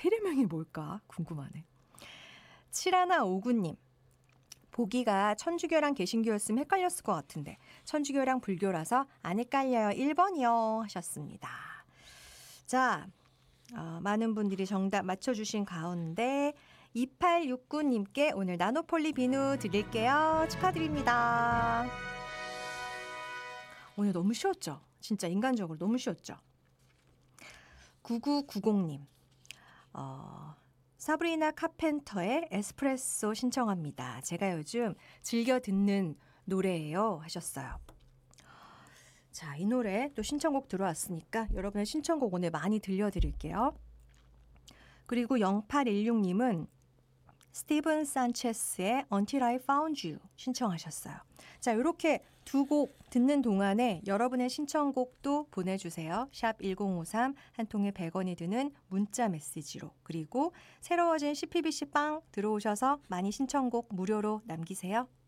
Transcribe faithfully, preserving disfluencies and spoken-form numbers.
세례명이 뭘까 궁금하네. 칠일오구 님. 보기가 천주교랑 개신교였으면 헷갈렸을 것 같은데 천주교랑 불교라서 안 헷갈려요. 일 번이요 하셨습니다. 자, 어, 많은 분들이 정답 맞춰주신 가운데 이팔육구 님께 오늘 나노폴리 비누 드릴게요. 축하드립니다. 오늘 너무 쉬웠죠? 진짜 인간적으로 너무 쉬웠죠? 구구구공 님. 어, 사브리나 카펜터의 에스프레소 신청합니다. 제가 요즘 즐겨 듣는 노래예요 하셨어요. 자, 이 노래 또 신청곡 들어왔으니까 여러분의 신청곡 오늘 많이 들려드릴게요. 그리고 영팔일육 님은 스티븐 산체스의 Until I Found You 신청하셨어요. 자, 이렇게 두 곡 듣는 동안에 여러분의 신청곡도 보내주세요. 샵 일공오삼 한 통에 백 원이 드는 문자 메시지로. 그리고 새로워진 씨피비씨 빵 들어오셔서 많이 신청곡 무료로 남기세요.